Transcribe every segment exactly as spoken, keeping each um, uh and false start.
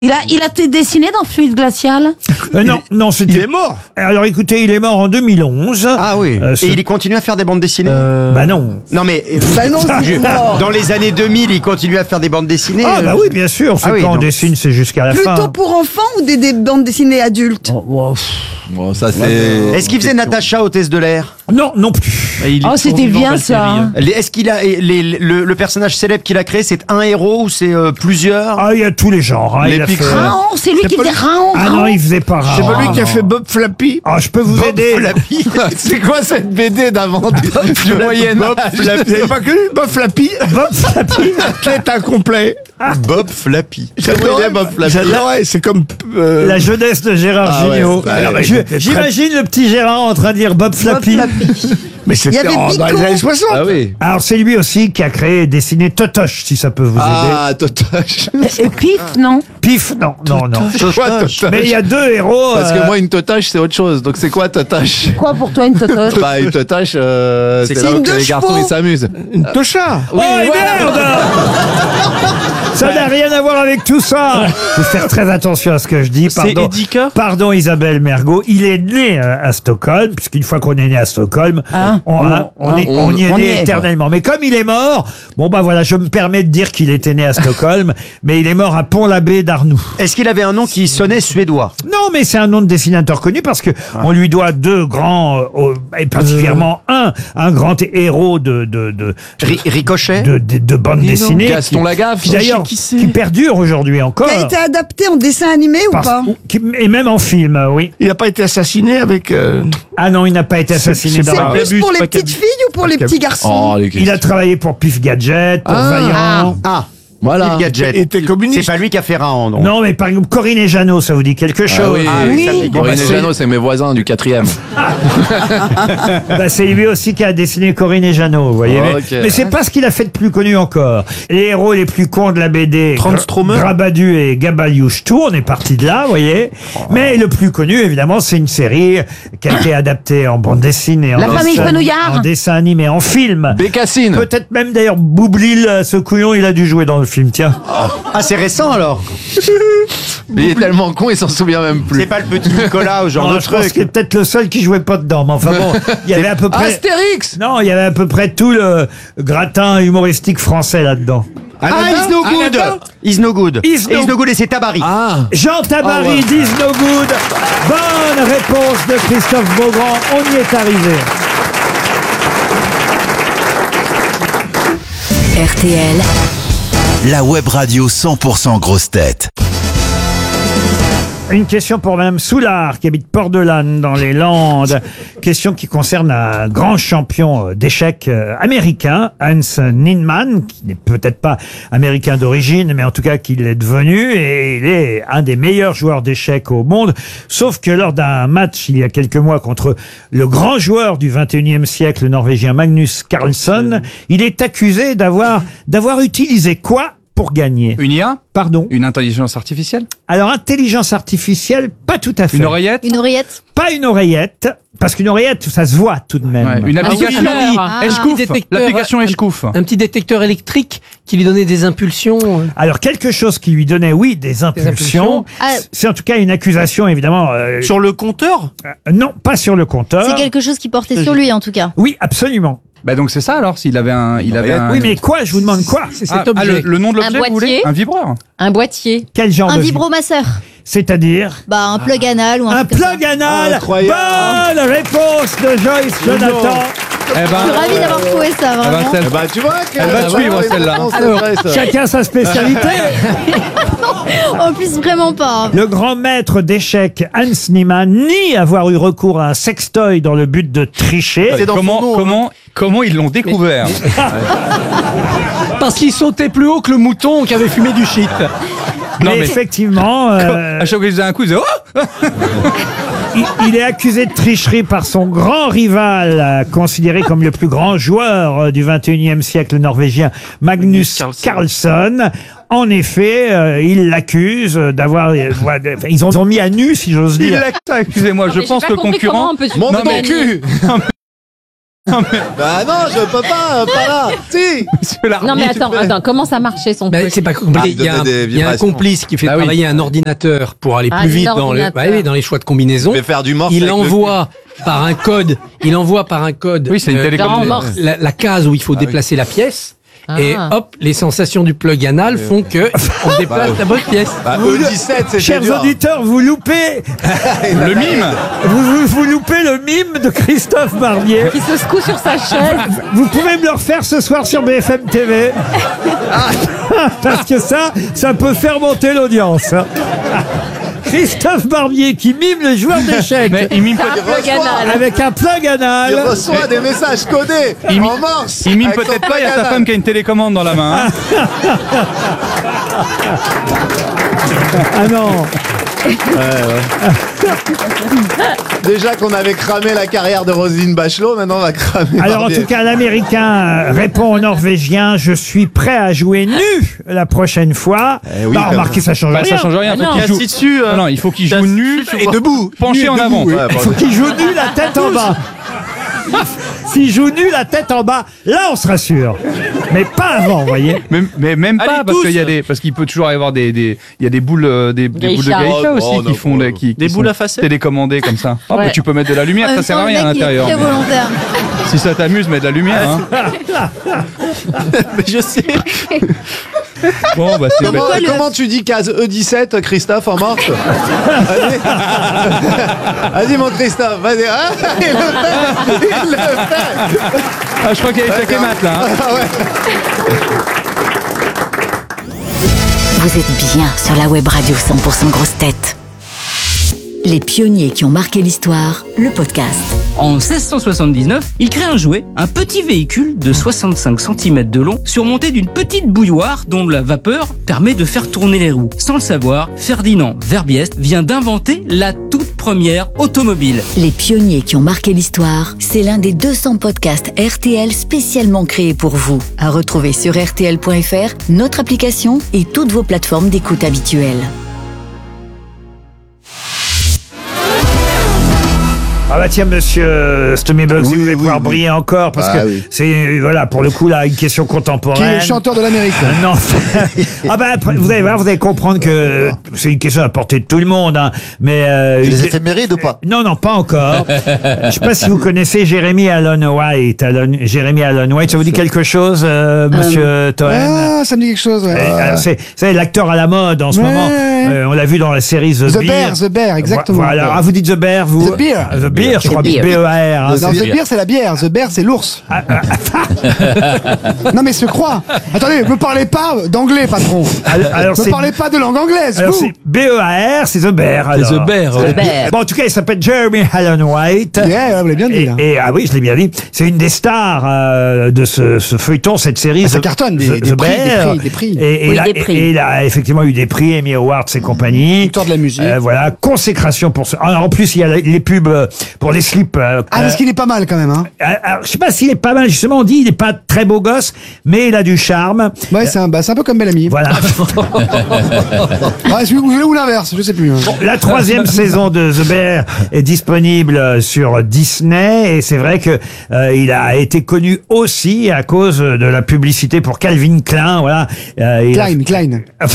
Il a, il a été dessiné dans Fluide Glacial euh, Non, non, c'était... Il est mort. Alors écoutez, il est mort en deux mille onze. Ah oui. Euh, ce- Et il continue à faire des bandes dessinées Euh, Bah non. Non mais Bah non, c'est mort. dans les années deux mille, il continue à faire des bandes dessinées. Ah bah euh, oui, bien sûr. Ce Ah oui, qu'on donc- dessine, c'est jusqu'à la fin. Plutôt pour enfants ou des, des bandes dessinées adultes? Bon, ça c'est. Est-ce qu'il faisait Natacha, hôtesse de l'air? Non, non plus. Oh, c'était bien ça. hein. Les- Est-ce qu'il a les- le, le personnage célèbre qu'il a créé, c'est un héros ou c'est euh, plusieurs? Ah, il y a tous les genres. hein. Les Il a fait- Picsou. Raon, c'est lui qui pas faisait lui- Raon. Ah non, il faisait pas C'est rare. pas lui qui a fait Bob Flappy. Ah, je peux vous aider. C'est quoi cette B D d'avant du, du Moyen Âge? Vous n'avez pas connu Bob Flappy? Bob Flappy. Athlète incomplet. Bob Flappy. J'adorais Bob Flappy. J'adorais, c'est comme. euh, La jeunesse de Gérard Ah ouais, Jugnot. bah, alors, Je- c'était très- J'imagine le petit Gérard en train de dire Bob Flappy. Mais Il y c'était avait en- dans les Pico. années soixante. Ah oui. Alors c'est lui aussi qui a créé et dessiné Totoche, si ça peut vous aider. Ah, Totoche. Et Pif, non. Pif, non, non, non. C'est quoi, Totoche? Mais il y a deux héros. Parce euh, que moi, une Totoche, c'est autre chose. Donc, c'est quoi, Totoche? Quoi pour toi une totoche? Bah, une Totoche, euh, c'est C'est là une où deux les garçons, chevaux. ils s'amusent. Une Tocha. Oh, et merde. Ça n'a rien à voir avec tout ça. Faut faire très attention à ce que je dis. Pardon, pardon Isabelle Mergo. Il est né euh, à Stockholm, puisqu'une fois qu'on est né à Stockholm, Hein on, hein, on est- on y est on y né est. éternellement. Mais comme il est mort, bon bah voilà, je me permets de dire qu'il était né à Stockholm, mais il est mort à Pont-l'Abbé d'Arnoux. Est-ce qu'il avait un nom qui sonnait suédois? Non, mais c'est un nom de dessinateur connu parce que on lui doit deux grands, euh, euh, et particulièrement un, un grand héros de de de Ri- Ricochet? de, de, de bande dessinée. Gaston qui- Lagaffe. qui d'ailleurs Qui qui perdure aujourd'hui encore. Qui a été adapté en dessin animé ou Parce- pas? qui- et même en film, euh, oui. Il n'a pas été assassiné avec. euh, Ah non, il n'a pas été assassiné c'est dans C'est la pas- plus pour les petites filles ou pour les petits garçons? Oh, les Il a travaillé pour Pif Gadget, pour Vaillant. Ah, Voilà. Steve Gadget. Il était communiste. C'est pas lui qui a fait Raon, donc. Non, mais par exemple, Corinne et Jeannot, ça vous dit quelque Ah chose? oui, Ah oui, ça me dit Corinne quelque et chose. Jeannot, c'est mes voisins du quatrième. Bah, c'est lui aussi qui a dessiné Corinne et Jeannot, vous voyez. Mais, Ok. mais c'est pas ce qu'il a fait de plus connu encore. Les héros les plus cons de la B D, Transtromer. Grabadu et Gabaliouche tout, on est parti de là, vous voyez. Mais le plus connu, évidemment, c'est une série qui a été adaptée en bande dessinée, en, La famille dessin, Fenouillard. en dessin animé, en film. Bécassine. Peut-être même d'ailleurs Boublil, ce couillon, il a dû jouer dans le film, tiens. Ah, c'est récent alors? Mais il est tellement con, il s'en souvient même C'est plus. pas le petit Nicolas ou ce genre Non, de je pense truc? qu'il est peut-être le seul qui jouait pas dedans. Mais enfin bon, il y avait à peu près. Astérix. Non, il y avait à peu près tout le gratin humoristique français là-dedans. Ah, Is No Good! Is No Good. Is Et No- Is No Good et c'est Tabari. Ah. Jean Tabary, Ah ouais. d'Is No Good. Bonne réponse de Christophe Beaugrand. On y est arrivé. R T L, La web radio cent pour cent grosse tête. Une question pour Madame Soulard, qui habite Port-de-Lanne, dans les Landes. Question qui concerne un grand champion euh, d'échecs euh, américain, Hans Niemann, qui n'est peut-être pas américain d'origine, mais en tout cas qu'il est devenu, et il est un des meilleurs joueurs d'échecs au monde. Sauf que lors d'un match, il y a quelques mois, contre le grand joueur du vingt et unième siècle, le Norvégien Magnus Carlsen, il est accusé d'avoir, d'avoir utilisé quoi pour gagner? Une I A? Pardon? Une intelligence artificielle? Alors, intelligence artificielle, pas tout à fait. Une oreillette? une oreillette. Pas une oreillette, parce qu'une oreillette, ça se voit tout de même. Ouais, une application? Ah. Eshkouf. détecteur. L'application Eshkouf. Un petit détecteur électrique qui lui donnait des impulsions. euh. Alors, quelque chose qui lui donnait, oui, des impulsions. impulsions. Ah. C'est en tout cas une accusation, évidemment. euh, Sur le compteur. euh, non, pas sur le compteur. C'est quelque chose qui portait sur lui en tout cas. Oui, absolument. Bah donc c'est ça alors, s'il avait un... Il avait un... Oui, mais quoi? Je vous demande quoi? C'est Ah, cet ah, objet. le, le nom de Un l'objet, vous voulez? boîtier. Un vibreur? Un boîtier. Quel genre Un de vibromasseur. C'est-à-dire Bah un plug anal ou un, un truc comme ça. plug anal. Incroyable. Bonne réponse de Joyce Jonathan. Eh Je suis ben... ravie d'avoir trouvé ça eh ben, vraiment. celle- Bah, tu vois, Elle va suivre, celle-là. Chacun sa spécialité. En plus vraiment pas. hein. Le grand maître d'échecs Hans Niemann nie avoir eu recours à un sextoy dans le but de tricher. Comment, comment, comment ils l'ont découvert? Parce qu'il sautait plus haut que le mouton qui avait fumé du shit. Non, mais, mais- effectivement, euh, À chaque fois qu'il faisait un coup, il faisait « Oh !» il, il est accusé de tricherie par son grand rival, euh, considéré comme le plus grand joueur euh, du vingt et unième siècle, le Norvégien Magnus Carlsen. En effet, euh, il l'accuse d'avoir... euh, voilà, ils ont, ils ont mis à nu, si j'ose Il dire. l'a... Excusez-moi, je pense que le concurrent... Monte Non, ton mais- cul. Bah non, je peux pas, pas là. Si. Non mais attends, attends, comment ça marchait son Bah, truc? c'est pas compliqué. Ah, Il y, a un, des il y a un vibrations. complice qui fait Ah oui. travailler un ordinateur pour aller Ah, plus vite dans, le, l'ordinateur. bah oui, dans les choix de combinaison. Mais faire du morse Il avec le envoie par un code. Il envoie par un code. Oui, c'est une télécommande. en morse. la, la case où il faut déplacer la pièce. Et Ah. hop, les sensations du plug anal font que on déplace la bonne pièce. Bah, E dix-sept, c'est Chers dur. auditeurs, vous loupez, Le mime. vous, vous, vous loupez le mime de Christophe Barbier. Qui se secoue sur sa chaise. Vous pouvez me le refaire ce soir sur B F M T V. Parce que ça, ça peut faire monter l'audience. Christophe Barbier qui mime le joueur d'échecs Mais il mime pas. Un plug anal. avec un plug Il anal. reçoit des messages codés Il- en morse. Il mime avec peut-être son pas, il y a sa plug femme qui a une télécommande dans la main. hein. Ah non. Déjà qu'on avait cramé la carrière de Roselyne Bachelot, maintenant on va cramer. Alors en Barbier. tout cas, l'Américain euh, répond au Norvégien, je suis prêt à jouer nu la prochaine fois. Eh oui, bah, quand remarquez, ça change Bah, rien. ça change rien. Ah Faut non. qu'il joue. Assis dessus. euh, Non, il faut qu'il joue nu Et debout. penché Nu, en debout, avant. ouais, Il bon. faut qu'il joue nu la tête en bas. S'il joue nu la tête en bas, là on sera sûr. Mais pas avant, vous voyez. Mais, mais même pas Allez, parce tous. qu'il y a des parce qu'il peut toujours y avoir des des il y a des boules euh, des, des boules de Geisha. geisha Oh, aussi oh, qui non, font oh, des qui, Des qui boules sont à facettes. télécommandées comme ça. Ah, Ouais. bah, tu peux mettre de la lumière, En ça même sert temps, à le rien à mec, il est l'intérieur. très volontaire. Si ça t'amuse, mets de la lumière. Hein. Mais je sais. Bon bah c'est Comment, le- comment tu dis case E dix-sept, Christophe, en morse? Vas-y. Vas-y, mon Christophe, vas-y. Ah, il le fait. Il le fait. Ah, je crois qu'il y a les mat là. hein. Ah ouais. Vous êtes bien sur la web radio cent pour cent Grosses Têtes. Les pionniers qui ont marqué l'histoire, le podcast. En seize cent soixante-dix-neuf, il crée un jouet, un petit véhicule de soixante-cinq centimètres de long, surmonté d'une petite bouilloire dont la vapeur permet de faire tourner les roues. Sans le savoir, Ferdinand Verbiest vient d'inventer la toute première automobile. Les pionniers qui ont marqué l'histoire, c'est l'un des deux cents podcasts R T L spécialement créés pour vous. À retrouver sur R T L point F R, notre application et toutes vos plateformes d'écoute habituelles. Ah bah tiens, monsieur Stomibug, si vous allez pouvoir briller encore, parce Ah que oui. c'est, voilà, pour le coup, là, une question contemporaine. Qui est le chanteur de l'Amérique? Euh, Non. Ah bah, après, vous allez voir, vous allez comprendre que c'est une question à portée de tout le monde, hein. Mais, euh, Les une- éphémérides ou pas? Non, non, pas encore. Je sais pas si vous connaissez Jeremy Allen White. Allen, Jeremy Allen White, ça vous dit quelque chose, euh, monsieur Toen? Ah, ça me dit quelque chose, ouais. Euh, alors, c'est, c'est l'acteur à la mode en ce Ouais. moment. Euh, on l'a vu dans la série The, The Bear. Bear, The Bear, exactement. Voilà. Ah, vous dites The Bear, vous? The Bear. The Bear, je crois. B Bear. E A R. hein. Non, The Bear, c'est la bière. The Bear, c'est l'ours. Non, mais se croit. Attendez, me parlez pas d'anglais, patron. Alors, alors, Me c'est- parlez pas de langue anglaise, alors, vous. c'est B E A R, c'est The Bear. alors. The Bear, ouais. The Bear. Bon, en tout cas, il s'appelle Jeremy Allen White. Yeah, vous l'avez bien dit, Et, là. et- ah oui, je l'ai bien dit. C'est une des stars euh, de ce, ce feuilleton, cette série. Ah, ça The- cartonne, des- The- des The prix, des Bear. prix, des prix. Et, et Oui, il a, des prix. et il a effectivement eu des prix, Emmy Awards et compagnie. Victoire de la musique. Euh, voilà, consécration pour ce. Ah, en plus, il y a les pubs euh, pour les slips. euh, Ah, parce qu'il est pas mal, quand même, hein. euh, alors, je sais pas s'il est pas mal, justement, on dit il est pas très beau gosse, mais il a du charme. Ouais, c'est un, bah, c'est un peu comme Bellamy. Voilà. Ouais, celui- ou ou l'inverse, je sais plus. hein. La troisième saison de The Bear est disponible sur Disney et c'est vrai que euh, il a été connu aussi à cause de la publicité pour Calvin Klein. Voilà. Euh, il a- Klein, Klein.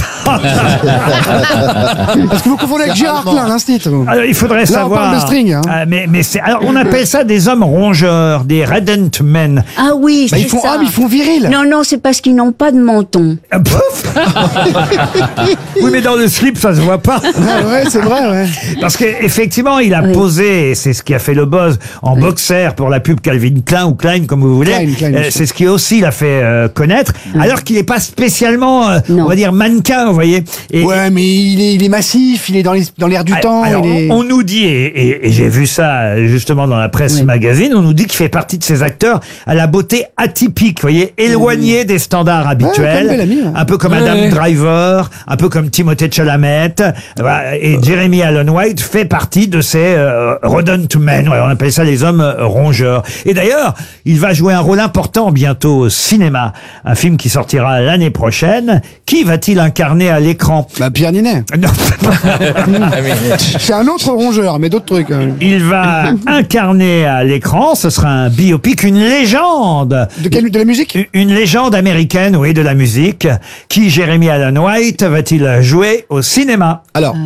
Parce que vous confondez avec Gérard Klein, l'instit. vous. Alors, il faudrait Là, on savoir. parle de string, hein. Euh, mais mais c'est alors on appelle ça des hommes rongeurs, des redent men. Ah oui, Bah, c'est ils font ça. hommes, ils font viril. Non, non, c'est parce qu'ils n'ont pas de menton. Ah, pouf. Oui, mais dans le slip, ça se voit pas. Ah, ouais, c'est vrai, ouais. Parce qu'effectivement, il a Oui. posé, et c'est ce qui a fait le buzz, en boxer pour la pub Calvin Klein ou Klein, comme vous voulez. Klein, Klein, Euh, bien sûr. c'est ce qui aussi l'a fait euh, connaître, alors qu'il n'est pas spécialement, euh, Non. on va dire, mannequin, vous voyez. Et, Ouais, mais il est, il est massif, il est dans les- dans l'air du alors, temps. alors, il est... on, on nous dit, et, et- et j'ai vu ça justement dans la presse Oui. magazine, on nous dit qu'il fait partie de ces acteurs à la beauté atypique, vous voyez, éloigné des standards habituels, comme Bellamy, ouais. un peu comme Ouais, Adam ouais. Driver, un peu comme Timothée Chalamet, voilà, et Jeremy Allen White fait partie de ces euh, rodent men, ouais, on appelle ça les hommes euh, rongeurs. Et d'ailleurs, il va jouer un rôle important bientôt au cinéma, un film qui sortira l'année prochaine. Qui va-t-il incarner à l'écran? Bah, Pierre Ninet. Aminet. Non. C'est un autre rongeur, mais d'autres trucs. hein. Il va incarner à l'écran, ce sera un biopic, une légende. De, quelle, de la musique Une légende américaine, oui, de la musique. Qui, Jeremy Allen White, va-t-il jouer au cinéma? Alors,